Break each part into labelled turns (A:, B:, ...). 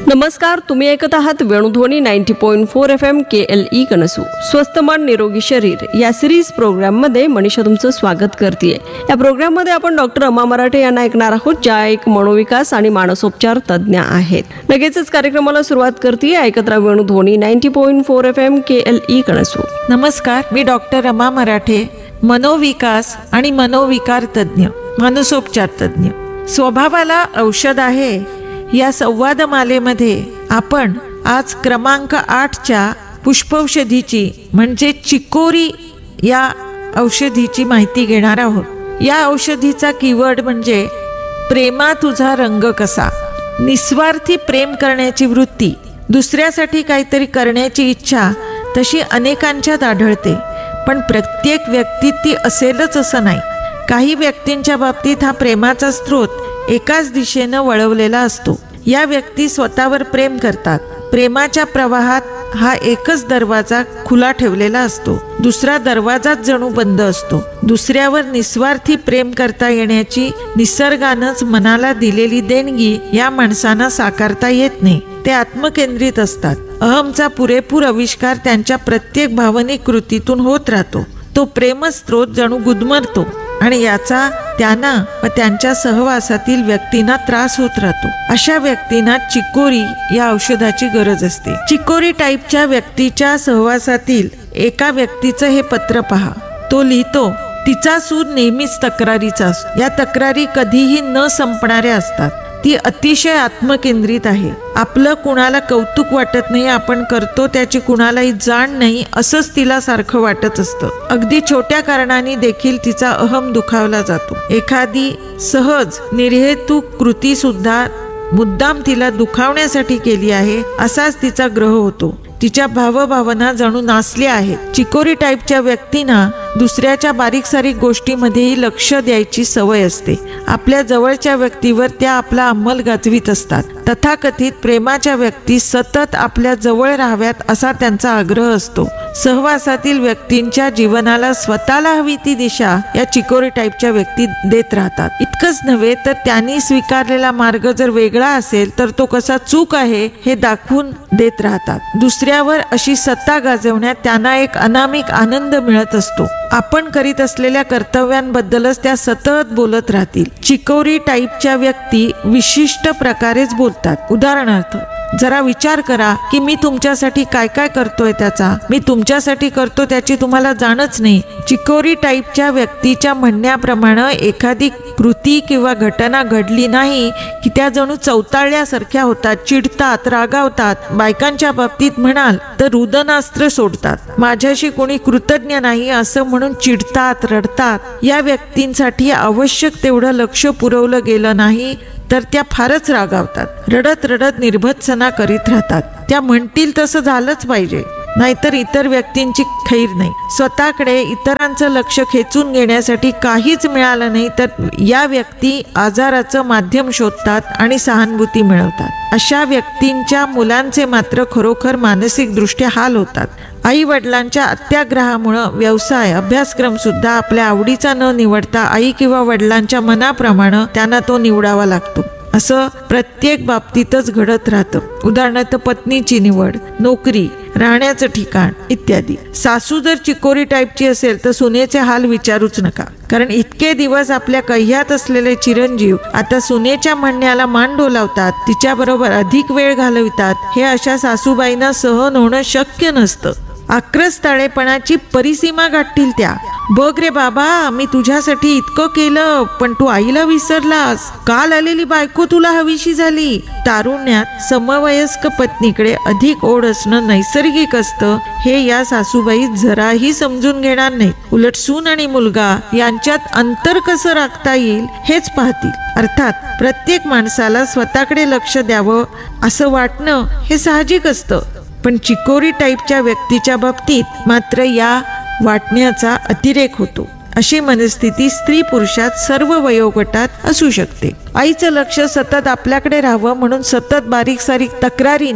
A: नमस्कार, तुम्ही ऐकत आहात वेणुध्वनी 90.4 FM KLE कनसू. स्वस्त मन निरोगी शरीर या सिरीज प्रोग्राम मध्ये मनीषा तुमचं स्वागत करते. या प्रोग्राम मध्ये आपण डॉक्टर अमा मराठे यांना ऐकणार आहोत, ज्या एक मनोविकास आणि मानसोपचार तज्ज्ञ आहेत. लगेचच कार्यक्रमाला सुरुवात करते. ऐकत राहा वेणुध्वनी 90.4 FM KLE कनसू.
B: नमस्कार, मी डॉक्टर अमा मराठे, मनोविकास आणि मनोविकार तज्ज्ञ, मानसोपचार तज्ज्ञ. स्वभावाला औषध आहे या संवादमालेमध्ये आपण आज क्रमांक 8च्या पुष्पौषधीची म्हणजे चिकोरी या औषधीची माहिती घेणार आहोत. या औषधीचा कीवर्ड म्हणजे प्रेमा तुझा रंग कसा. निस्वार्थी प्रेम करण्याची वृत्ती, दुसऱ्यासाठी काहीतरी करण्याची इच्छा तशी अनेकांच्यात आढळते, पण प्रत्येक व्यक्तीत ती असेलच असं नाही. काही व्यक्तींच्या बाबतीत हा प्रेमाचा स्रोत एकाच दिशेनं वळवलेला असतो. या व्यक्ती स्वतःवर प्रेम करतात. प्रेमाच्या प्रवाहात हा एकच दरवाजा खुला ठेवलेला असतो, दुसरा दरवाजाच जणू बंद असतो. दुसऱ्यावर निस्वार्थी प्रेम करता येण्याची निसर्गानंच मनाला दिलेली देणगी या माणसांना साकारता येत नाही. ते आत्मकेंद्रित असतात. अहमचा पुरेपूर आविष्कार त्यांच्या प्रत्येक भावनिक कृतीतून होत राहतो. तो प्रेमस्त्रोत जणू गुदमरतो आणि याचा त्यांना व त्यांच्या सहवासातील व्यक्तींना त्रास होत राहतो. अशा व्यक्तींना चिकोरी या औषधाची गरज असते. चिकोरी टाईपच्या व्यक्तीच्या सहवासातील एका व्यक्तीचं हे पत्र पहा. तो लिहितो, तिचा सूर नेहमीच तक्रारीचा असतो. या तक्रारी कधीही न संपणाऱ्या असतात. ती अतिशय आत्मकेंद्रित आहे. आपलं कुणाला कौतुक वाटत नाही, आपण करतो त्याची कुणालाही जाण नाही असंच तिला सारखं वाटत असतं. अगदी छोट्या कारणाने देखील तिचा अहम दुखावला जातो. एखादी सहज निर्हेतुक कृती सुद्धा मुद्दाम तिला दुखावण्यासाठी केली आहे असाच तिचा ग्रह होतो. तिच्या भावभावना जणू नासल्या आहेत. चिकोरी टाईपच्या व्यक्तींना दुसऱ्याच्या बारीक सारीक गोष्टीमध्येही लक्ष द्यायची सवय असते. आपल्या जवळच्या व्यक्तीवर त्या आपला अंमल गाजवीत असतात. तथाकथित प्रेमाच्या व्यक्ती सतत आपल्या जवळ राहाव्यात असा त्यांचा आग्रह असतो. सहवासातील व्यक्तींच्या जीवनाला स्वतःला हवी ती दिशा या चिकोरी टाईपच्या व्यक्ती देत राहतात. इतकंच नव्हे तर त्यांनी स्वीकारलेला मार्ग जर वेगळा असेल तर तो कसा चूक आहे हे दाखवून देत राहतात. दुसऱ्यावर अशी सत्ता गाजवण्यात त्यांना एक अनामिक आनंद मिळत असतो. आपण करीत असलेल्या कर्तव्यांबद्दलच त्या सतत बोलत राहतील. चिकोरी टाईपच्या व्यक्ती विशिष्ट प्रकारेच बोलतात. उदाहरणार्थ, जरा विचार करा की मी तुमच्यासाठी काय काय करतोय त्याचा. मी तुमच्यासाठी करतो त्याची तुम्हाला जाणच नाही. चिकोरी टाईपच्या व्यक्तीच्या म्हणण्याप्रमाणे एखादी कृती किंवा घटना घडली नाही की त्या जणू चवताळल्यासारख्या होतात, चिडतात, रागावतात. बायकांच्या बाबतीत म्हणाल तर रुदनास्त्र सोडतात. माझ्याशी कोणी कृतज्ञ नाही असं म्हणून चिडतात, रडतात. या व्यक्तींसाठी आवश्यक तेवढं लक्ष पुरवलं गेलं नाही तर त्या फारच रागावतात. रडत रडत निर्भत्सना करीत राहतात. त्या म्हणतील तसं झालंच पाहिजे, नाहीतर इतर व्यक्तींची खैर नाही. स्वतःकडे इतरांचं लक्ष खेचून घेण्यासाठी काहीच मिळालं नाही तर या व्यक्ती आजाराचं माध्यम शोधतात आणि सहानुभूती मिळवतात. अशा व्यक्तींच्या मुलांचे मात्र खरोखर मानसिक दृष्ट्या हाल होतात. आई वडिलांच्या अत्याग्रहामुळं व्यवसाय, अभ्यासक्रम सुद्धा आपल्या आवडीचा न निवडता आई किंवा वडिलांच्या मनाप्रमाणे त्यांना तो निवडावा लागतो. असं प्रत्येक बाबतीतच घडत राहतं. उदाहरणार्थ, पत्नीची निवड, नोकरी, राहण्याचं ठिकाण इत्यादी. सासू जर चिकोरी टाईपची असेल तर सुनेचे हाल विचारूच नका. कारण इतके दिवस आपल्या कह्यात असलेले चिरंजीव आता सुनेच्या म्हणण्याला मान डोलावतात, तिच्याबरोबर अधिक वेळ घालवितात. हे अशा सासूबाईंना सहन होणं शक्य नसतं. आक्रस्ताळेपणाची परिसीमा गाठतील त्या. बघ रे बाबा, मी तुझ्यासाठी इतकं केलं पण तू आईला विसरलास. काल आलेली बायको तुला हवीशी झाली. तारुण्यात समवयस्क पत्नीकडे अधिक ओढ असणं नैसर्गिक असतं हे या सासूबाई जराही समजून घेणार नाहीत. उलट सून आणि मुलगा यांच्यात अंतर कसं राखता येईल हेच पाहतील. अर्थात प्रत्येक माणसाला स्वतःकडे लक्ष द्यावं असं वाटणं हे साहजिक असतं, पण चिकोरी टाईपच्या व्यक्तीच्या बाबतीत मात्र या वाटण्याचा अतिरेक होतो. अशी मनस्थिती स्त्री पुरुषात सर्व वयोगटात असू शकते. आईचं लक्ष सतत आपल्याकडे राहावं म्हणून सतत बारीक सारीक तक्रारींनी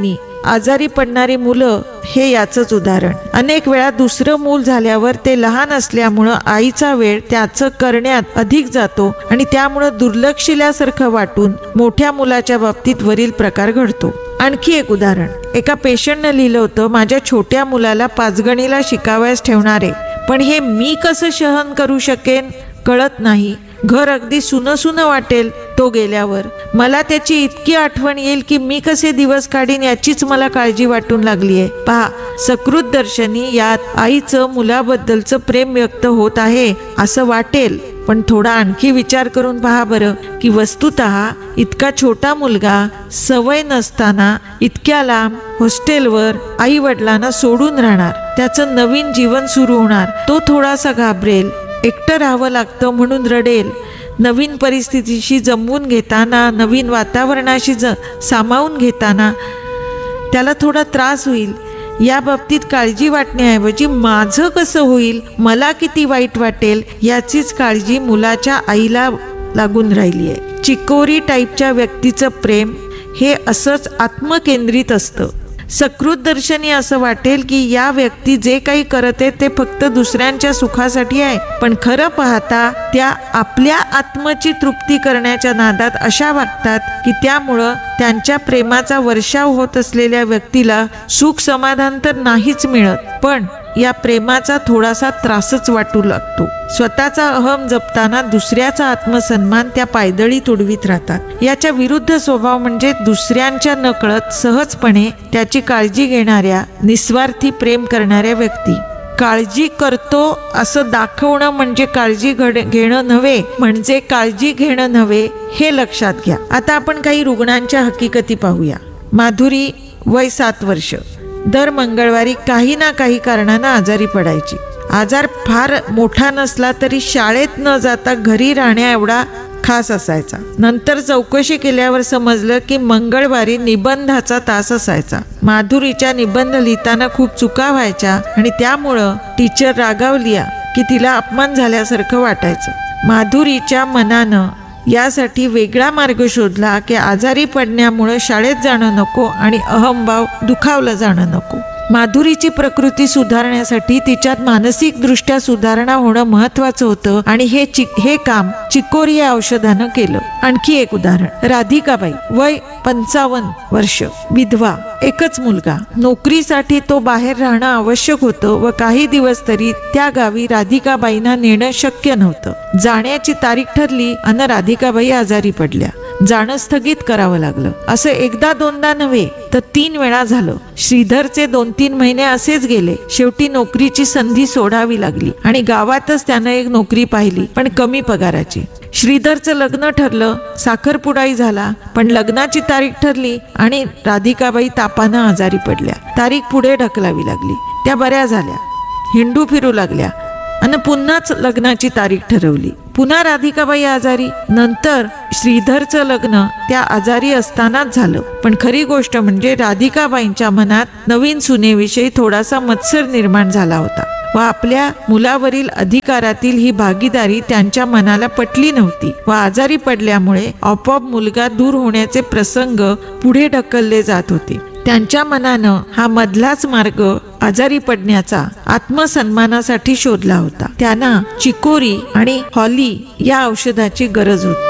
B: आजारी पडणारी मुलं हे याचंच उदाहरण. अनेक वेळा दुसरं मूल झाल्यावर ते लहान असल्यामुळं आईचा वेळ त्याचं करण्यात अधिक जातो आणि त्यामुळं दुर्लक्षिल्यासारखं वाटून मोठ्या मुलाच्या बाबतीत वरील प्रकार घडतो. आणखी एक उदाहरण, एका पेशंटनं लिहिलं होतं, माझ्या छोट्या मुलाला पाचगणीला शिकावयास ठेवणारे, पण हे मी कसं सहन करू शकेन कळत नाही. घर अगदी सुनं वाटेल तो गेल्यावर. मला त्याची इतकी आठवण येईल की मी कसे दिवस काढीन याचीच मला काळजी वाटून लागलीये. पहा, सकृत दर्शनी यात आईचं मुलाबद्दलचं प्रेम व्यक्त होत आहे असं वाटेल, पण थोडा आणखी विचार करून पहा बरं की वस्तुतः इतका छोटा मुलगा सवय नसताना इतक्या लांब हॉस्टेलवर आई वडिलांना सोडून राहणार, त्याचं नवीन जीवन सुरू होणार. तो थोडासा घाबरेल, एकटं राहावं लागतं म्हणून रडेल, नवीन परिस्थितीशी जमवून घेताना, नवीन वातावरणाशी सामावून घेताना त्याला थोडा त्रास होईल. या बाबतीत काळजी वाटण्याऐवजी माझं कसं होईल, मला किती वाईट वाटेल याचीच काळजी मुलाच्या आईला लागून राहिली आहे. चिकोरी टाईपच्या व्यक्तीचं प्रेम हे असंच आत्मकेंद्रित असतं. सकृत दर्शनी असं वाटेल की या व्यक्ती जे काही करत आहे ते फक्त दुसऱ्यांच्या सुखासाठी आहे, पण खरं पाहता त्या आपल्या आत्म्याची तृप्ती करण्याच्या नादात अशा वागतात की त्यामुळं त्यांच्या प्रेमाचा वर्षाव होत असलेल्या व्यक्तीला सुख समाधान तर नाहीच मिळत, पण या प्रेमाचा थोडासा त्रासच वाटू लागतो. स्वतःचा अहम जपताना दुसऱ्याचा आत्मसन्मान त्या पायदळी तुडवीत राहतात. याच्या विरुद्ध स्वभाव म्हणजे दुसऱ्यांच्या नकळत सहजपणे त्याची काळजी घेणाऱ्या, निस्वार्थी प्रेम करणाऱ्या व्यक्ती. काळजी करतो असं दाखवणं म्हणजे काळजी घेणं नव्हे, म्हणजे काळजी घेणं नव्हे हे लक्षात घ्या. आता आपण काही रुग्णांच्या हकीकती पाहूया. माधुरी, वय 7 वर्ष, दर मंगळवारी काही ना काही कारणानं आजारी पडायची. आजार फार मोठा नसला तरी शाळेत न जाता घरी राहण्या एवढा खास असायचा. नंतर चौकशी केल्यावर समजलं की मंगळवारी निबंधाचा तास असायचा. माधुरीच्या निबंध लिहिताना खूप चुका व्हायच्या आणि त्यामुळं टीचर रागावली की तिला अपमान झाल्यासारखं वाटायचं. माधुरीच्या मनानं यासाठी वेगळा मार्ग शोधला की आजारी पडण्यामुळे शाळेत जाणं नको आणि अहमभाव दुखावलं जाणं नको. माधुरीची प्रकृती सुधारण्यासाठी तिच्यात मानसिक दृष्ट्या सुधारणा होणं महत्वाचं होतं आणि हे काम चिकोरी या औषधानं केलं. आणखी एक उदाहरण, राधिकाबाई, वय 55 वर्ष, विधवा, एकच मुलगा. नोकरीसाठी तो बाहेर राहणं आवश्यक होतं व काही दिवस तरी त्या गावी राधिकाबाईंना नेणं शक्य नव्हतं. जाण्याची तारीख ठरली आणि राधिकाबाई आजारी पडल्या. जाणं स्थगित करावं लागलं. असं एकदा दोनदा नव्हे तर 3 वेळा झालं. श्रीधरचे 2-3 महिने असेच गेले. शेवटी नोकरीची संधी सोडावी लागली आणि गावातच त्यानं एक नोकरी पाहिली, पण कमी पगाराची. श्रीधरचं लग्न ठरलं, साखरपुडाही झाला, पण लग्नाची तारीख ठरली आणि राधिकाबाई तापानं आजारी पडल्या. तारीख पुढे ढकलावी लागली. त्या बऱ्या झाल्या, हिंडू फिरू लागल्या आणि पुन्हाच लग्नाची तारीख ठरवली. पुन्हा राधिकाबाई आजारी. नंतर श्रीधरचं लग्न त्या आजारी असतानाच झालं. पण खरी गोष्ट म्हणजे राधिकाबाईंच्या मनात नवीन सुनेविषयी थोडासा मत्सर निर्माण झाला होता व आपल्या मुलावरील अधिकारातील ही भागीदारी त्यांच्या मनाला पटली नव्हती व आजारी पडल्यामुळे आपोआप मुलगा दूर होण्याचे प्रसंग पुढे ढकलले जात होते. त्यांच्या मनानं हा मधलाच मार्ग आजारी पडण्याचा आत्मसन्मानासाठी शोधला होता. त्यांना चिकोरी आणि हॉली या औषधाची गरज होती.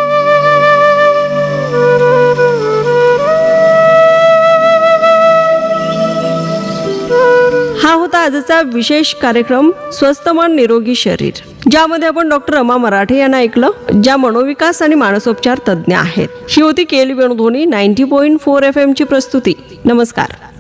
A: हा होता आजचा विशेष कार्यक्रम स्वस्थ मन निरोगी शरीर, ज्यामध्ये आपण डॉक्टर रमा मराठे यांना ऐकलं, ज्या मनोविकास आणि मानसोपचार तज्ज्ञ आहेत. ही होती KL वेणुध्वनी 90.4 FM ची प्रस्तुती. नमस्कार.